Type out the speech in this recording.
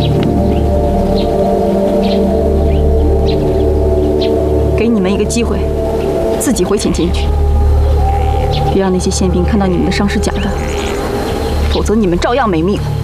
给你们一个机会，自己回潜进去，别让那些宪兵看到你们的伤是假的，否则你们照样没命。